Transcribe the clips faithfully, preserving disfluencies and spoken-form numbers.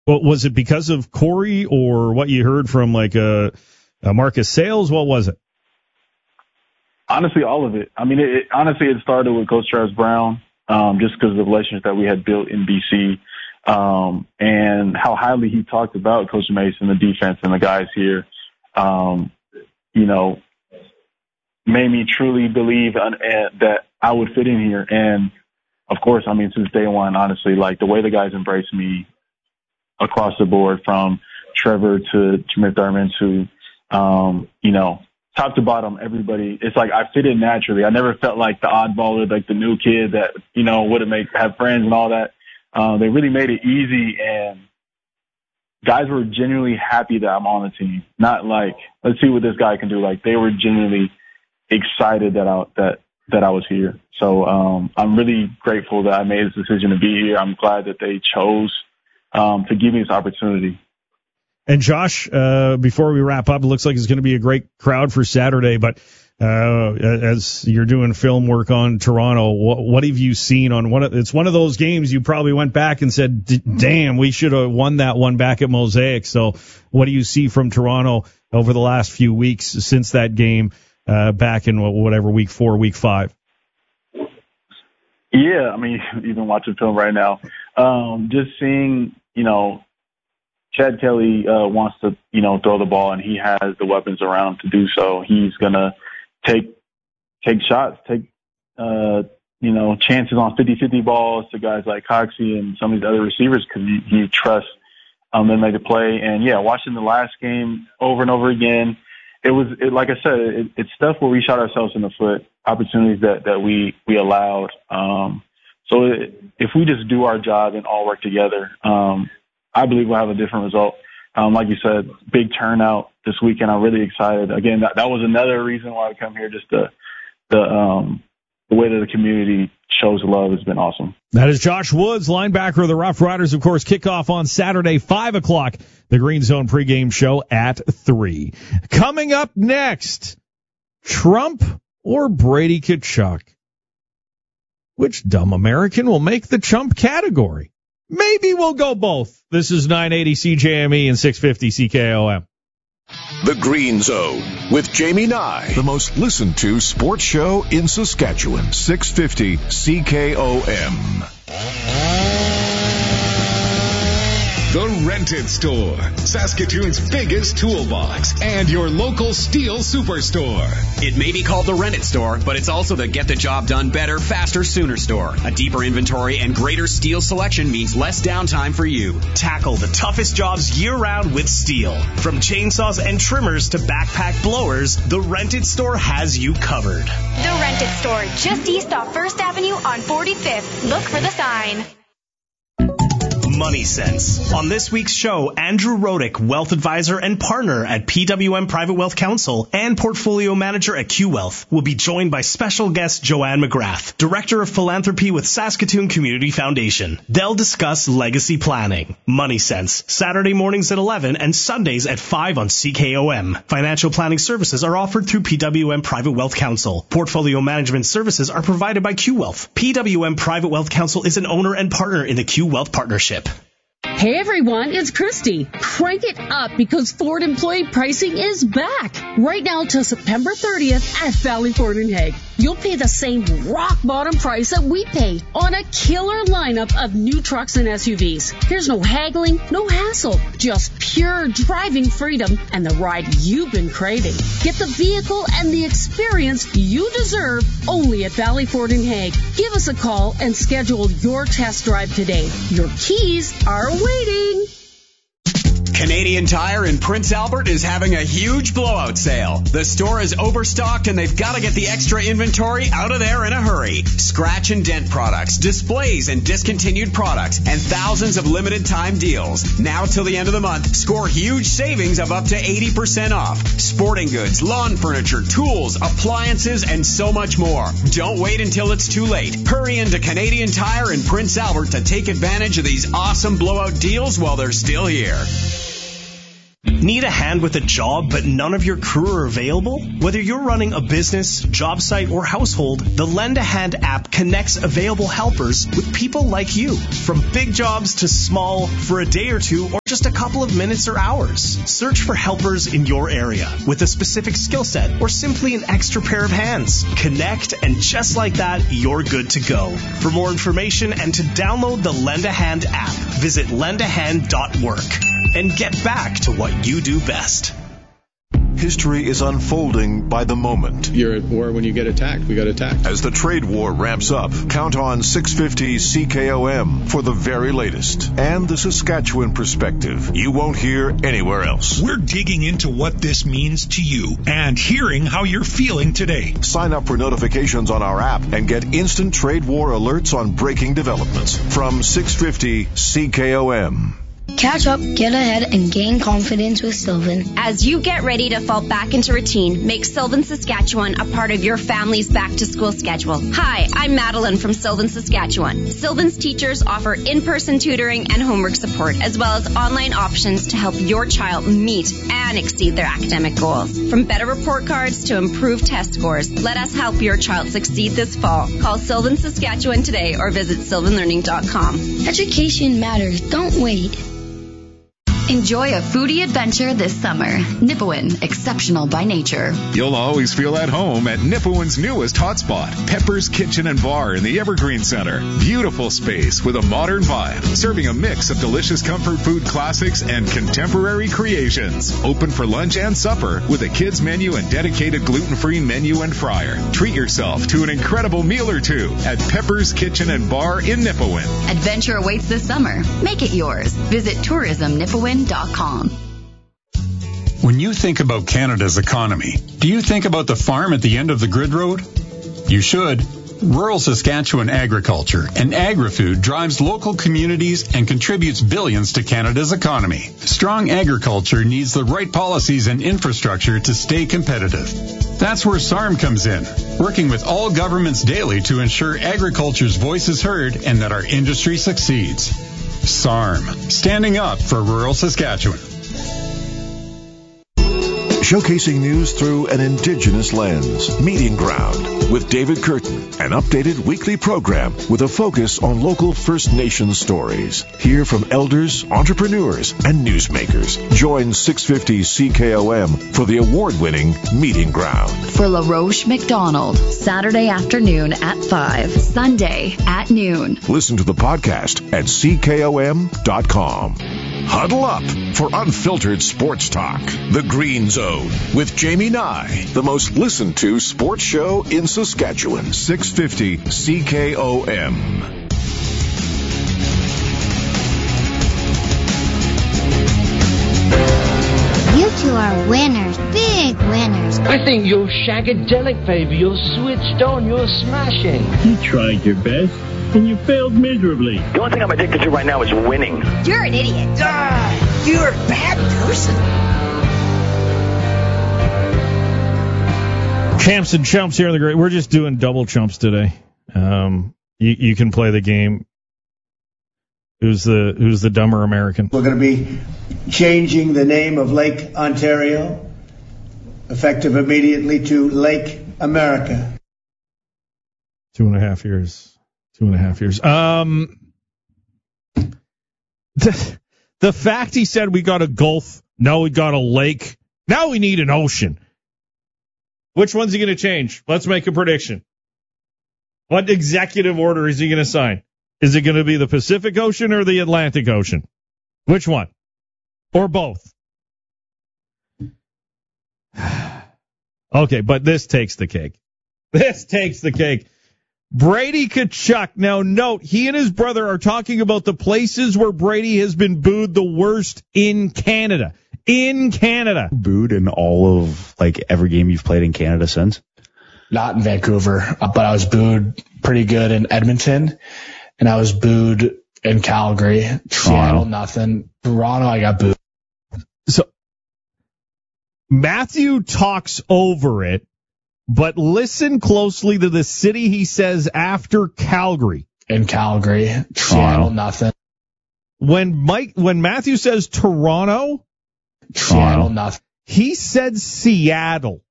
Well, was it because of Corey or what you heard from like uh, uh, Marcus Sales? What was it? Honestly, all of it. I mean, it, it, honestly, it started with Coach Travis Brown, um, just because of the relationship that we had built in B C, um, and how highly he talked about Coach Mason, the defense, and the guys here. Um, you know, made me truly believe uh, that I would fit in here. And of course, I mean, since day one, honestly, like the way the guys embraced me across the board, from Trevor to Jameer Thurman to, um, you know, top to bottom, everybody, it's like I fit in naturally. I never felt like the oddball or like the new kid that, you know, wouldn't make, have friends and all that. Um, they really made it easy, and guys were genuinely happy that I'm on the team. Not like, let's see what this guy can do. Like, they were genuinely excited that I, that, that I was here. So, um, I'm really grateful that I made this decision to be here. I'm glad that they chose, um, to give me this opportunity. And Josh, uh, before we wrap up, it looks like it's going to be a great crowd for Saturday, but, uh, as you're doing film work on Toronto, what, what have you seen on one of, it's one of those games you probably went back and said, damn, we should have won that one back at Mosaic. So what do you see from Toronto over the last few weeks since that game, uh, back in whatever week four, week five? Yeah. I mean, even watching film right now, um, just seeing, you know, Chad Kelly uh, wants to, you know, throw the ball, and he has the weapons around to do so. He's gonna take take shots, take uh, you know, chances on fifty-fifty balls to guys like Coxie and some of these other receivers because he, he trusts um, them to make a play. And yeah, watching the last game over and over again, it was it, like I said, it, it's stuff where we shot ourselves in the foot, opportunities that that we we allowed. Um, so it, if we just do our job and all work together, um, I believe we'll have a different result. Um, like you said, big turnout this weekend. I'm really excited. Again, that, that was another reason why I come here. Just the the um, the way that the community shows love has been awesome. That is Josh Woods, linebacker of the Rough Riders. Of course, kickoff on Saturday, five o'clock. The Green Zone pregame show at three. Coming up next, Trump or Brady Tkachuk? Which dumb American will make the chump category? Maybe we'll go both. This is nine eighty C J M E and six fifty C K O M. The Green Zone with Jamie Nye, the most listened to sports show in Saskatchewan. six fifty C K O M. The Rented Store, Saskatoon's biggest toolbox and your local steel superstore. It may be called the Rented Store, but it's also the get the job done better, faster, sooner store. A deeper inventory and greater steel selection means less downtime for you. Tackle the toughest jobs year-round with steel. From chainsaws and trimmers to backpack blowers, the Rented Store has you covered. The Rented Store, just east off First Avenue on forty-fifth. Look for the sign. Money Sense. On this week's show, Andrew Rodick, wealth advisor and partner at P W M Private Wealth Counsel and portfolio manager at Q Wealth, will be joined by special guest Joanne McGrath, director of philanthropy with Saskatoon Community Foundation. They'll discuss legacy planning. Money Sense, Saturday mornings at eleven and Sundays at five on C K O M. Financial planning services are offered through P W M Private Wealth Counsel. Portfolio management services are provided by Q Wealth. P W M Private Wealth Counsel is an owner and partner in the Q Wealth Partnership. Hey everyone, it's Christy. Crank it up because Ford employee pricing is back. Right now till September thirtieth at Valley Ford in Hague. You'll pay the same rock bottom price that we pay on a killer lineup of new trucks and S U Vs. There's no haggling, no hassle, just pure driving freedom and the ride you've been craving. Get the vehicle and the experience you deserve only at Valley Ford in Hague. Give us a call and schedule your test drive today. Your keys are waiting. Canadian Tire in Prince Albert is having a huge blowout sale. The store is overstocked and they've got to get the extra inventory out of there in a hurry. Scratch and dent products, displays and discontinued products, and thousands of limited time deals. Now till the end of the month, score huge savings of up to eighty percent off. Sporting goods, lawn furniture, tools, appliances, and so much more. Don't wait until it's too late. Hurry into Canadian Tire in Prince Albert to take advantage of these awesome blowout deals while they're still here. Need a hand with a job but none of your crew are available? Whether you're running a business, job site, or household, the Lend a Hand app connects available helpers with people like you. From big jobs to small, for a day or two, or just a couple of minutes or hours. Search for helpers in your area with a specific skill set or simply an extra pair of hands. Connect, and just like that, you're good to go. For more information and to download the Lend a Hand app, visit lend a hand dot work and get back to what you do best. History is unfolding by the moment. You're at war when you get attacked. We got attacked. As the trade war ramps up, count on six fifty C K O M for the very latest and the Saskatchewan perspective you won't hear anywhere else. We're digging into what this means to you and hearing how you're feeling today. Sign up for notifications on our app and get instant trade war alerts on breaking developments from six fifty C K O M. Catch up, get ahead, and gain confidence with Sylvan. As you get ready to fall back into routine, make Sylvan Saskatchewan a part of your family's back-to-school schedule. Hi, I'm Madeline from Sylvan Saskatchewan. Sylvan's teachers offer in-person tutoring and homework support, as well as online options to help your child meet and exceed their academic goals. From better report cards to improved test scores, let us help your child succeed this fall. Call Sylvan Saskatchewan today or visit sylvan learning dot com. Education matters. Don't wait. Enjoy a foodie adventure this summer. Nipawin, exceptional by nature. You'll always feel at home at Nipawin's newest hotspot, Pepper's Kitchen and Bar in the Evergreen Center. Beautiful space with a modern vibe, serving a mix of delicious comfort food classics and contemporary creations. Open for lunch and supper with a kids menu and dedicated gluten-free menu and fryer. Treat yourself to an incredible meal or two at Pepper's Kitchen and Bar in Nipawin. Adventure awaits this summer. Make it yours. Visit tourism nipawin dot com. When you think about Canada's economy, do you think about the farm at the end of the grid road? You should. Rural Saskatchewan agriculture and agri-food drives local communities and contributes billions to Canada's economy. Strong agriculture needs the right policies and infrastructure to stay competitive. That's where S A R M comes in, working with all governments daily to ensure agriculture's voice is heard and that our industry succeeds. S A R M, standing up for rural Saskatchewan. Showcasing news through an Indigenous lens. Meeting Ground with David Curtin, an updated weekly program with a focus on local First Nations stories. Hear from elders, entrepreneurs, and newsmakers. Join six fifty C K O M for the award-winning Meeting Ground. For LaRoche McDonald, Saturday afternoon at five, Sunday at noon. Listen to the podcast at C K O M dot com. Huddle up for unfiltered sports talk. The Green Zone with Jamie Nye, the most listened to sports show in Saskatchewan. six fifty C K O M. You two are winners, big winners. I think you're shagadelic, baby. You're switched on. You're smashing. You tried your best, and you failed miserably. The only thing I'm addicted to right now is winning. You're an idiot. Ah, you're a bad person. Champs and chumps here in the great. We're just doing double chumps today. Um, you, you can play the game. Who's the Who's the dumber American? We're going to be changing the name of Lake Ontario, effective immediately, to Lake America. Two and a half years. Two and a half years. Um, the, the fact he said we got a gulf, now we got a lake, now we need an ocean. Which one's he going to change? Let's make a prediction. What executive order is he going to sign? Is it going to be the Pacific Ocean or the Atlantic Ocean? Which one? Or both? Okay, but this takes the cake. This takes the cake. Brady Tkachuk. Now, note, he and his brother are talking about the places where Brady has been booed the worst in Canada. In Canada. Booed in all of, like, every game you've played in Canada since? Not in Vancouver, but I was booed pretty good in Edmonton, and I was booed in Calgary. Toronto. Seattle, nothing. Toronto, I got booed. So, Matthew talks over it, but listen closely to the city he says after Calgary. In Calgary. Toronto, Seattle, nothing. When Mike, when Matthew says Toronto, Seattle, nothing. He said Seattle.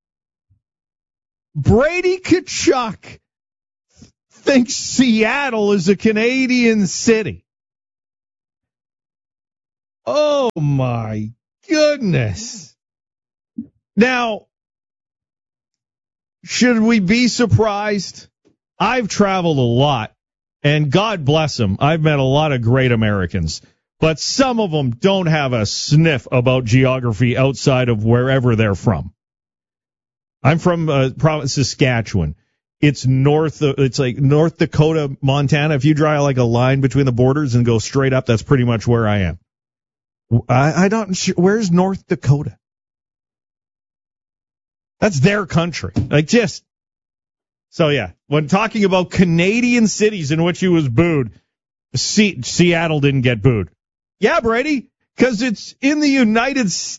Brady Tkachuk thinks Seattle is a Canadian city. Oh, my goodness. Now, should we be surprised? I've traveled a lot, and God bless them. I've met a lot of great Americans, but some of them don't have a sniff about geography outside of wherever they're from. I'm from uh, province Saskatchewan. It's north of, it's like North Dakota, Montana. If you draw like a line between the borders and go straight up, that's pretty much where I am. I, I don't, where's North Dakota? That's their country. Like just, so yeah, when talking about Canadian cities in which he was booed, C- Seattle didn't get booed. Yeah, Brady, because it's in the United States.